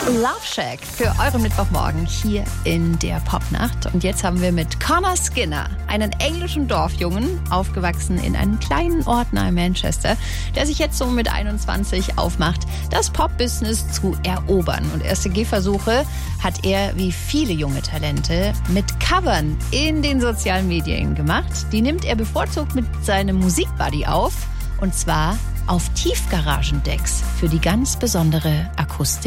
Love Shack für euren Mittwochmorgen hier in der Popnacht. Und jetzt haben wir mit Connor Skinner einen englischen Dorfjungen, aufgewachsen in einem kleinen Ort nahe Manchester, der sich jetzt so mit 21 aufmacht, das Pop-Business zu erobern. Und erste Gehversuche hat er, wie viele junge Talente, mit Covern in den sozialen Medien gemacht. Die nimmt er bevorzugt mit seinem Musikbuddy auf, und zwar auf Tiefgaragendecks für die ganz besondere Akustik